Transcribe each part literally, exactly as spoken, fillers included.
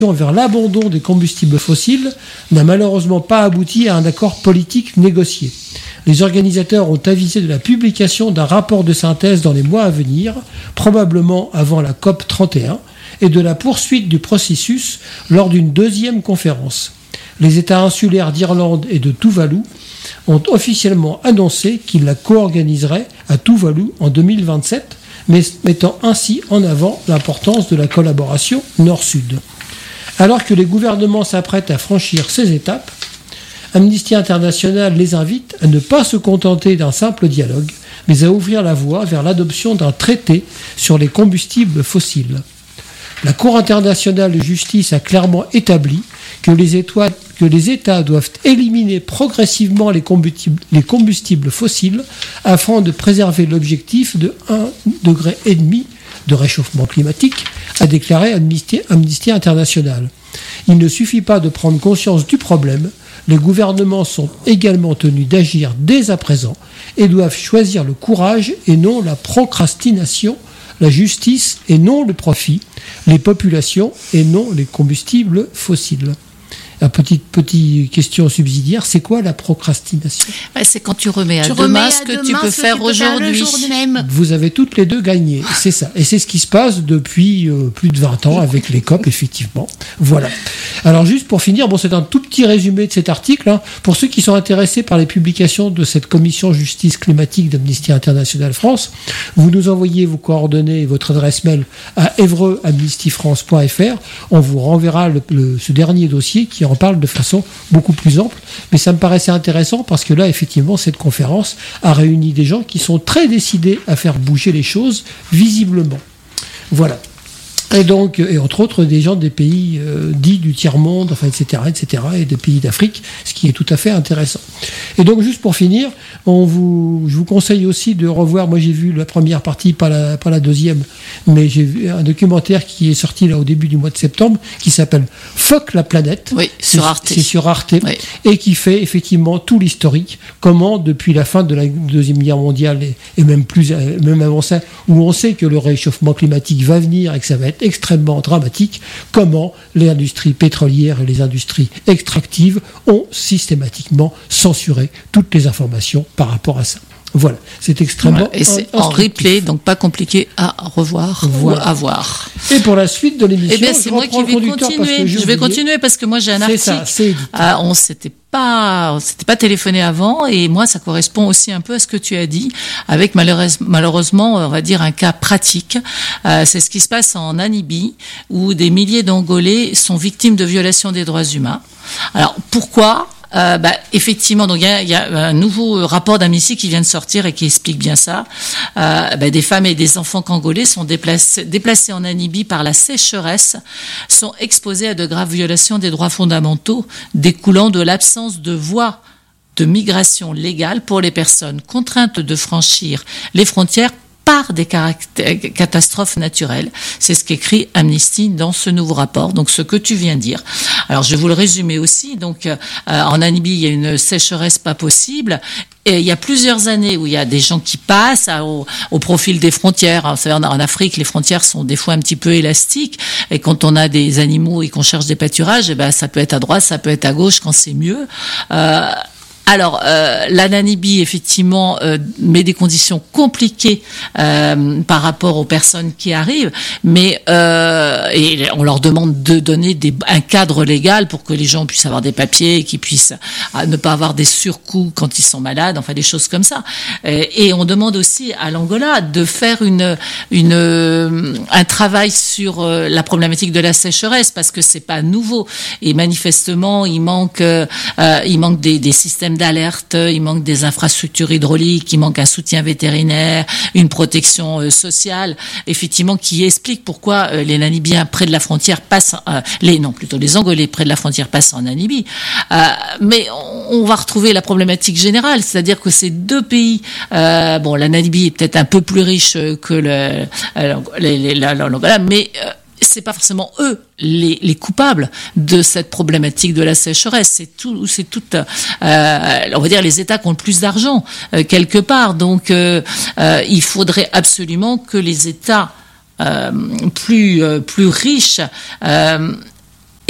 vers l'abandon des combustibles fossiles n'a malheureusement pas abouti à un accord politique négocié. Les organisateurs ont avisé de la publication d'un rapport de synthèse dans les mois à venir, probablement avant la C O P trente et un, et de la poursuite du processus lors d'une deuxième conférence. Les États insulaires d'Irlande et de Tuvalu ont officiellement annoncé qu'ils la co-organiseraient à Tuvalu en deux mille vingt-sept, mais mettant ainsi en avant l'importance de la collaboration Nord-Sud. Alors que les gouvernements s'apprêtent à franchir ces étapes, Amnesty International les invite à ne pas se contenter d'un simple dialogue, mais à ouvrir la voie vers l'adoption d'un traité sur les combustibles fossiles. La Cour internationale de justice a clairement établi que les, étoiles, que les États doivent éliminer progressivement les combustibles, les combustibles fossiles afin de préserver l'objectif de un virgule cinq degré de réchauffement climatique, a déclaré Amnesty, Amnesty International. Il ne suffit pas de prendre conscience du problème, les gouvernements sont également tenus d'agir dès à présent et doivent choisir le courage et non la procrastination, la justice et non le profit, les populations et non les combustibles fossiles. La petite, petite question subsidiaire, c'est quoi la procrastination ? Bah, c'est quand tu remets à tu demain remets à ce que demain tu peux ce faire que tu peux aujourd'hui. faire le jour même. Vous avez toutes les deux gagné, c'est ça. Et c'est ce qui se passe depuis euh, plus de vingt ans avec les C O P, effectivement. Voilà. Alors juste pour finir, bon, c'est un tout petit résumé de cet article. Hein. Pour ceux qui sont intéressés par les publications de cette commission justice climatique d'Amnesty International France, vous nous envoyez vos coordonnées et votre adresse mail à évreux amnesty france point f r. On vous renverra le, le, ce dernier dossier qui en parle de façon beaucoup plus ample. Mais ça me paraissait intéressant parce que là, effectivement, cette conférence a réuni des gens qui sont très décidés à faire bouger les choses, visiblement. Voilà. Et donc, et entre autres, des gens des pays euh, dits du tiers-monde, enfin, et cetera, et cetera, et des pays d'Afrique, ce qui est tout à fait intéressant. Et donc, juste pour finir, on vous, je vous conseille aussi de revoir, moi j'ai vu la première partie, pas la, pas la deuxième, mais j'ai vu un documentaire qui est sorti là au début du mois de septembre, qui s'appelle « Fuck la planète ». Oui, sur Arte. C'est sur Arte, oui. Et qui fait effectivement tout l'historique, comment depuis la fin de la Deuxième Guerre mondiale, et, et même, plus, même avant ça, où on sait que le réchauffement climatique va venir et que ça va être extrêmement dramatique, comment les industries pétrolières et les industries extractives ont systématiquement censuré toutes les informations par rapport à ça. Voilà, c'est extrêmement ouais, et c'est en replay, donc pas compliqué à revoir voilà. ou à voir. Et pour la suite de l'émission, eh bien, c'est moi qui vais continuer. Je vais continuer parce que moi j'ai un c'est article. Ça, c'est euh, on s'était pas, on s'était pas téléphoné avant, et moi ça correspond aussi un peu à ce que tu as dit, avec malheureusement, malheureusement on va dire un cas pratique. Euh, c'est ce qui se passe en Namibie, où des milliers d'Angolais sont victimes de violations des droits humains. Alors pourquoi ? Euh, bah, effectivement, donc il y a, y a un nouveau rapport d'Amnesty qui vient de sortir et qui explique bien ça. Euh, bah, des femmes et des enfants congolais sont déplacés, déplacés en Namibie par la sécheresse, sont exposés à de graves violations des droits fondamentaux découlant de l'absence de voies de migration légale pour les personnes contraintes de franchir les frontières par des catastrophes naturelles. C'est ce qu'écrit Amnesty dans ce nouveau rapport. Donc, ce que tu viens de dire. Alors, je vais vous le résumer aussi. Donc, euh, en Namibie, il y a une sécheresse pas possible. Et il y a plusieurs années où il y a des gens qui passent à, au, au profil des frontières. En, en Afrique, les frontières sont des fois un petit peu élastiques. Et quand on a des animaux et qu'on cherche des pâturages, eh ben, ça peut être à droite, ça peut être à gauche quand c'est mieux. Euh, Alors, euh, la Namibie, effectivement, euh, met des conditions compliquées euh, par rapport aux personnes qui arrivent, mais euh, et on leur demande de donner des, un cadre légal pour que les gens puissent avoir des papiers, et qu'ils puissent euh, ne pas avoir des surcoûts quand ils sont malades, enfin des choses comme ça. Et, et on demande aussi à l'Angola de faire une, une, un travail sur euh, la problématique de la sécheresse, parce que c'est pas nouveau. Et manifestement, il manque, euh, il manque des, des systèmes d'alerte, il manque des infrastructures hydrauliques, il manque un soutien vétérinaire, une protection euh, sociale, effectivement, qui explique pourquoi euh, les Namibiens près de la frontière passent, euh, les non plutôt les Angolais près de la frontière passent en Namibie. Euh, mais on, on va retrouver la problématique générale, c'est-à-dire que ces deux pays, euh, bon, la Namibie est peut-être un peu plus riche que le, euh, les, les, l'Angola, mais euh, c'est pas forcément eux les, les coupables de cette problématique de la sécheresse. C'est tout, c'est tout. Euh, on va dire les États qui ont le plus d'argent euh, quelque part. Donc, euh, euh, il faudrait absolument que les États euh, plus euh, plus riches euh,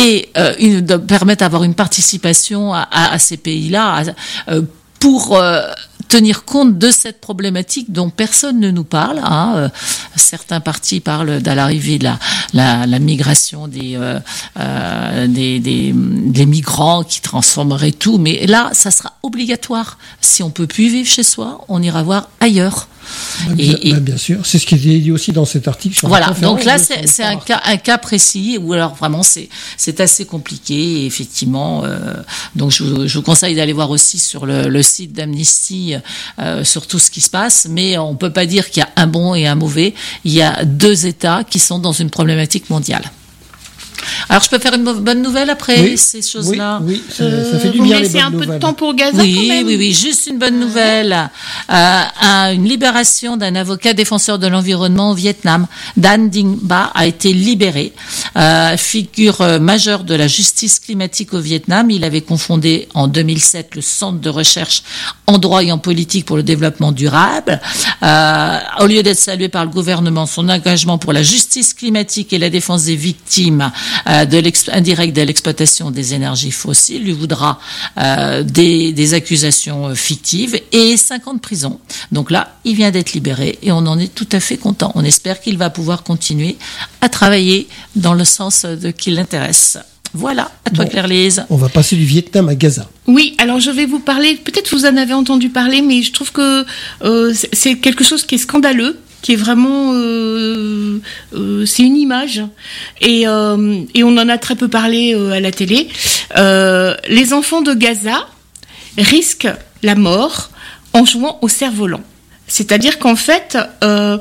et euh, une, de permettre d'avoir une participation à, à, à ces pays-là à, euh, pour euh, tenir compte de cette problématique dont personne ne nous parle. Hein. Euh, certains partis parlent de l'arrivée de la, la, la migration des, euh, euh, des, des, des migrants qui transformeraient tout, mais là, ça sera obligatoire. Si on peut plus vivre chez soi, on ira voir ailleurs. Bah, bien, et, et, bah, bien sûr, c'est ce qui est dit aussi dans cet article. Sur voilà, donc là c'est, c'est un cas, un cas précis où alors vraiment c'est c'est assez compliqué et effectivement. Euh, donc je, je vous conseille d'aller voir aussi sur le, le site d'Amnesty euh, sur tout ce qui se passe, mais on peut pas dire qu'il y a un bon et un mauvais. Il y a deux États qui sont dans une problématique mondiale. Alors, je peux faire une bonne nouvelle après oui, ces choses-là. Oui, oui ça, euh, ça fait du bien les bonnes nouvelles. Vous laissez un peu de temps pour Gaza oui, quand même. Oui, oui, juste une bonne nouvelle. Euh, une libération d'un avocat défenseur de l'environnement au Vietnam. Dan Dinh Ba a été libéré. Euh, figure majeure de la justice climatique au Vietnam. Il avait confondé en deux mille sept le Centre de recherche en droit et en politique pour le développement durable. Euh, au lieu d'être salué par le gouvernement, son engagement pour la justice climatique et la défense des victimes Euh, de indirect de l'exploitation des énergies fossiles lui voudra euh, des, des accusations fictives et cinq ans de prison. Donc là, il vient d'être libéré et on en est tout à fait content. On espère qu'il va pouvoir continuer à travailler dans le sens de qui l'intéresse. Voilà, à toi bon, Claire-Lise. On va passer du Vietnam à Gaza. Oui, alors je vais vous parler, peut-être vous en avez entendu parler, mais je trouve que euh, c'est quelque chose qui est scandaleux, qui est vraiment, euh, euh, c'est une image, et, euh, et on en a très peu parlé euh, à la télé. Euh, les enfants de Gaza risquent la mort en jouant au cerf-volant. C'est-à-dire qu'en fait, euh,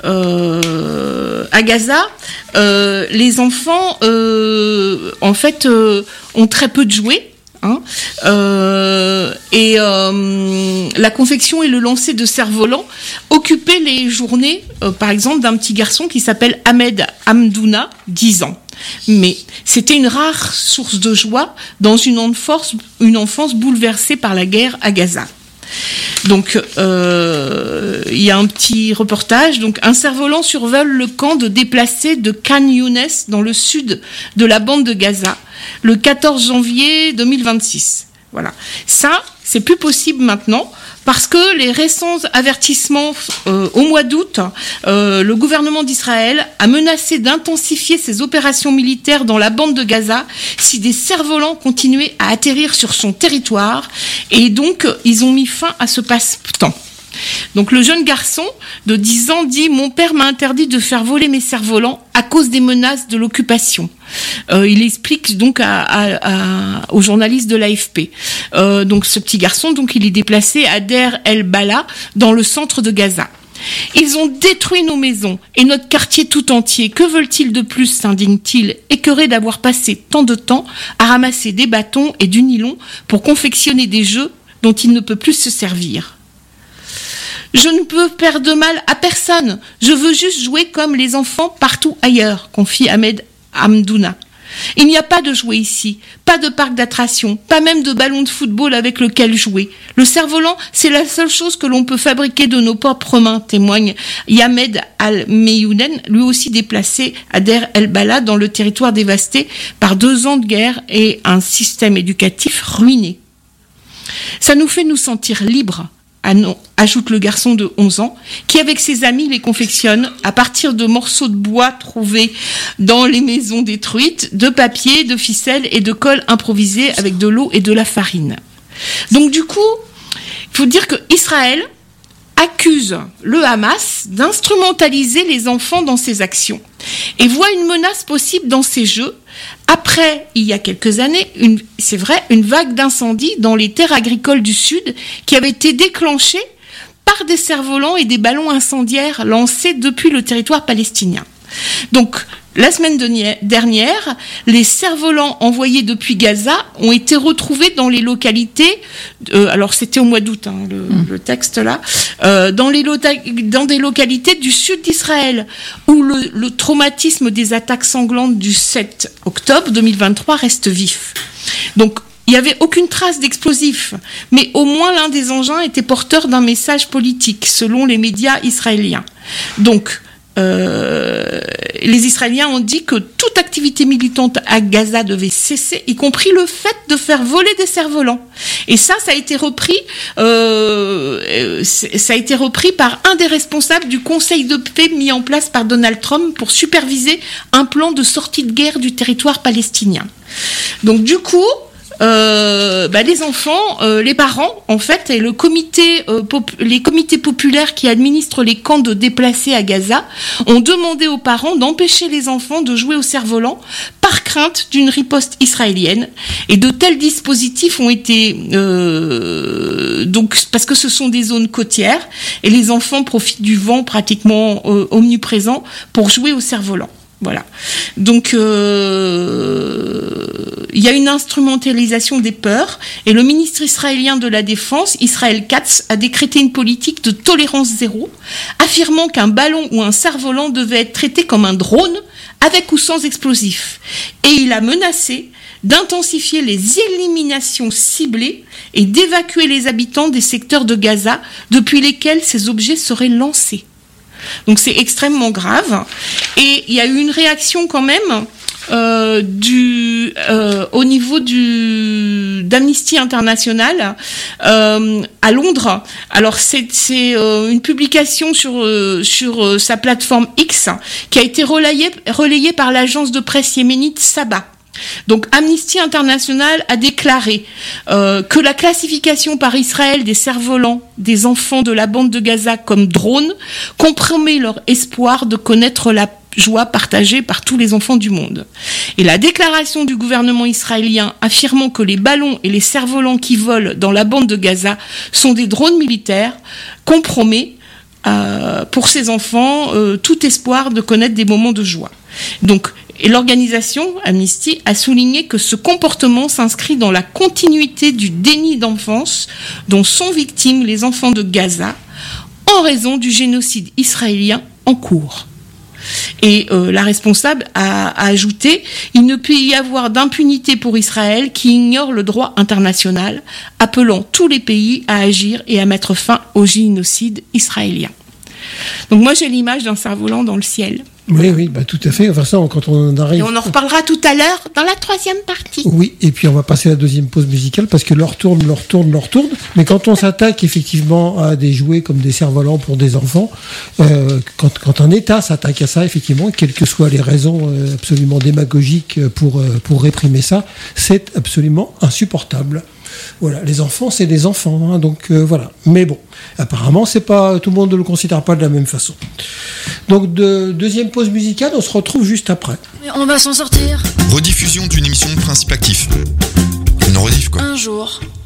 euh, à Gaza, euh, les enfants, euh, en fait, euh, ont très peu de jouets. Hein, euh, et euh, la confection et le lancer de cerfs-volants occupaient les journées, euh, par exemple, d'un petit garçon qui s'appelle Ahmed Hamdouna, dix ans. Mais c'était une rare source de joie dans une enfance, une enfance bouleversée par la guerre à Gaza. Donc, euh, il y a un petit reportage. Donc, un cerf-volant survole le camp de déplacés de Khan Younes dans le sud de la bande de Gaza le quatorze janvier deux mille vingt-six. Voilà. Ça, c'est plus possible maintenant parce que les récents avertissements euh, au mois d'août, euh, le gouvernement d'Israël a menacé d'intensifier ses opérations militaires dans la bande de Gaza si des cerfs-volants continuaient à atterrir sur son territoire, et donc ils ont mis fin à ce passe-temps. Donc le jeune garçon de dix ans dit « Mon père m'a interdit de faire voler mes cerfs-volants à cause des menaces de l'occupation ». Euh, il explique donc à, à, à, aux journalistes de l'A F P. Euh, donc ce petit garçon, donc il est déplacé à Der el-Bala, dans le centre de Gaza. Ils ont détruit nos maisons et notre quartier tout entier. Que veulent-ils de plus, s'indigne-t-il, écœuré d'avoir passé tant de temps à ramasser des bâtons et du nylon pour confectionner des jeux dont il ne peut plus se servir. Je ne peux faire de mal à personne. Je veux juste jouer comme les enfants partout ailleurs, confie Ahmed Hamdouna. Il n'y a pas de jouets ici, pas de parc d'attractions, pas même de ballon de football avec lequel jouer. Le cerf-volant, c'est la seule chose que l'on peut fabriquer de nos propres mains, témoigne Yamed Al-Meyounen, lui aussi déplacé à Der el-Bala dans le territoire dévasté par deux ans de guerre et un système éducatif ruiné. Ça nous fait nous sentir libres, ajoute le garçon de onze ans, qui avec ses amis les confectionne à partir de morceaux de bois trouvés dans les maisons détruites, de papier, de ficelles et de colle improvisées avec de l'eau et de la farine. Donc du coup, il faut dire que Israël accuse le Hamas d'instrumentaliser les enfants dans ses actions et voit une menace possible dans ces jeux. Après, il y a quelques années, une, c'est vrai, une vague d'incendies dans les terres agricoles du Sud qui avait été déclenchée par des cerfs-volants et des ballons incendiaires lancés depuis le territoire palestinien. Donc, la semaine dernière, les cerfs-volants envoyés depuis Gaza ont été retrouvés dans les localités, euh, alors c'était au mois d'août, hein, le, mmh. le texte là, euh, dans, les lota- dans des localités du sud d'Israël, où le, le traumatisme des attaques sanglantes du sept octobre deux mille vingt-trois reste vif. Donc, il n'y avait aucune trace d'explosifs, mais au moins l'un des engins était porteur d'un message politique, selon les médias israéliens. Donc, euh, les Israéliens ont dit que toute activité militante à Gaza devait cesser, y compris le fait de faire voler des cerfs-volants. Et ça, ça a été repris, euh, ça a été repris par un des responsables du Conseil de paix mis en place par Donald Trump pour superviser un plan de sortie de guerre du territoire palestinien. Donc du coup, Euh, bah, les enfants, euh, les parents, en fait, et le comité, euh, pop- les comités populaires qui administrent les camps de déplacés à Gaza ont demandé aux parents d'empêcher les enfants de jouer au cerf-volant par crainte d'une riposte israélienne. Et de tels dispositifs ont été euh, donc parce que ce sont des zones côtières et les enfants profitent du vent pratiquement euh, omniprésent pour jouer au cerf-volant. Voilà. Donc, euh, il y a une instrumentalisation des peurs et le ministre israélien de la Défense, Israël Katz, a décrété une politique de tolérance zéro, affirmant qu'un ballon ou un cerf-volant devait être traité comme un drone avec ou sans explosifs. Et il a menacé d'intensifier les éliminations ciblées et d'évacuer les habitants des secteurs de Gaza depuis lesquels ces objets seraient lancés. Donc c'est extrêmement grave. Et il y a eu une réaction quand même euh, du, euh, au niveau du, d'Amnesty International euh, à Londres. Alors c'est, c'est euh, une publication sur, euh, sur euh, sa plateforme X qui a été relayée, relayée par l'agence de presse yéménite Saba. Donc Amnesty International a déclaré euh, que la classification par Israël des cerfs-volants des enfants de la bande de Gaza comme drones compromet leur espoir de connaître la joie partagée par tous les enfants du monde. Et la déclaration du gouvernement israélien affirmant que les ballons et les cerfs-volants qui volent dans la bande de Gaza sont des drones militaires compromet euh, pour ces enfants euh, tout espoir de connaître des moments de joie. Donc, et l'organisation Amnesty a souligné que ce comportement s'inscrit dans la continuité du déni d'enfance dont sont victimes les enfants de Gaza en raison du génocide israélien en cours. Et euh, la responsable a, a ajouté « Il ne peut y avoir d'impunité pour Israël qui ignore le droit international, appelant tous les pays à agir et à mettre fin au génocide israélien. » Donc moi j'ai l'image d'un cerf-volant dans le ciel. Oui, oui, bah tout à fait. Enfin, ça, quand on arrive. Et on en reparlera tout à l'heure dans la troisième partie. Oui, et puis on va passer à la deuxième pause musicale parce que l'heure tourne, l'heure tourne, l'heure tourne. Mais quand on s'attaque effectivement à des jouets comme des cerfs-volants pour des enfants, euh, quand, quand un État s'attaque à ça, effectivement, quelles que soient les raisons euh, absolument démagogiques pour, euh, pour réprimer ça, c'est absolument insupportable. Voilà, les enfants, c'est des enfants, hein, donc euh, voilà. Mais bon, apparemment, c'est pas tout le monde ne le considère pas de la même façon. Donc, de, deuxième pause musicale, on se retrouve juste après. Mais on va s'en sortir. Rediffusion d'une émission Principe Actif. Une rediff, quoi. Un jour.